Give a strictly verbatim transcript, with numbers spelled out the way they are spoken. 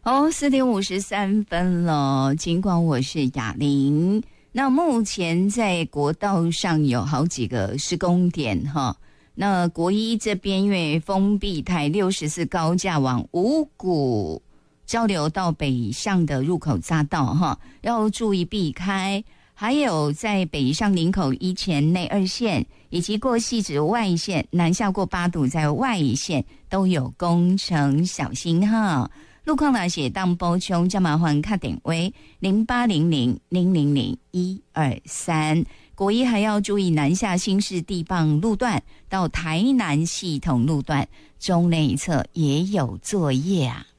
好，四点五十三分了。尽管我是雅玲，那目前在国道上有好几个施工点哈。那国一这边因为封闭台六十四高架往五股交流到北上的入口匝道哈，要注意避开。还有在北上林口一前内二线，以及过汐止外线南下过八堵在外线都有工程，小心哈。路况呢写当波琼加麻烦卡点为零八零零零零零一二三。国一还要注意南下新市地磅路段到台南系统路段中内侧也有作业啊。